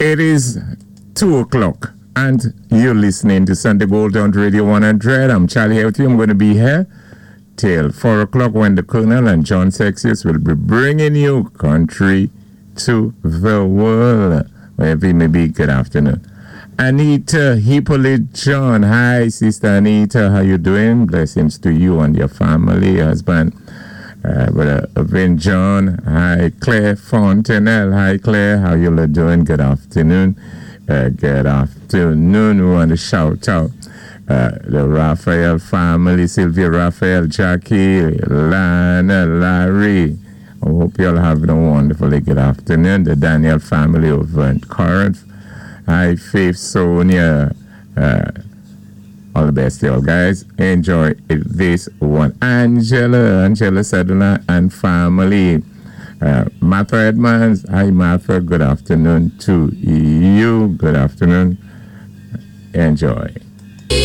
It is 2 o'clock, and you're listening to Sunday Gold on Radio 100. I'm Charlie here with you. I'm going to be here till 4 o'clock when the Colonel and John Sexius will be bringing you country to the world. Wherever you may be, good afternoon. Anita Hippolyte John. Hi, Sister Anita. How you doing? Blessings to you and your family, husband. Brother Vin John. Hi, Claire Fontenelle. Hi, Claire. How you doing? Good afternoon. Good afternoon. We want to shout out the Raphael family, Sylvia, Raphael, Jackie, Lana, Larry. I hope you all having a wonderfully good afternoon. The Daniel family over in Corinth. Hi, Faith, Sonia. All the best to y'all, guys. Enjoy this one. Angela Sedona and family. Martha Edmonds. Hi, Martha. Good afternoon to you. Good afternoon. Enjoy.